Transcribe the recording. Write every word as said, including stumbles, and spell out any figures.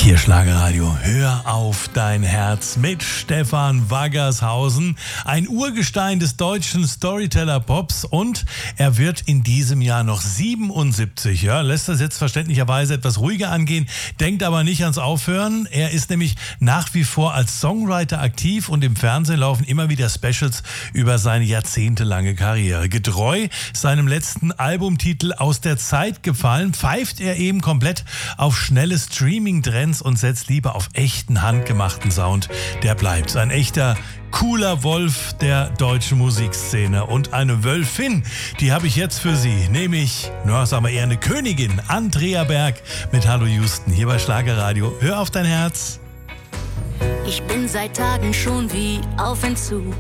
Hier Schlagerradio, hör auf dein Herz mit Stefan Waggershausen, ein Urgestein des deutschen Storyteller-Pops, und er wird in diesem Jahr noch siebenundsiebzig. Ja, lässt das jetzt verständlicherweise etwas ruhiger angehen, denkt aber nicht ans Aufhören. Er ist nämlich nach wie vor als Songwriter aktiv und im Fernsehen laufen immer wieder Specials über seine jahrzehntelange Karriere. Getreu seinem letzten Albumtitel Aus der Zeit gefallen, pfeift er eben komplett auf schnelle Streaming-Trends und setzt lieber auf echten, handgemachten Sound. Der bleibt ein echter, cooler Wolf der deutschen Musikszene. Und eine Wölfin, die habe ich jetzt für Sie, nämlich, na, sagen wir eher eine Königin, Andrea Berg mit Hallo Houston, hier bei Schlagerradio. Hör auf dein Herz. Ich bin seit Tagen schon wie auf Entzug.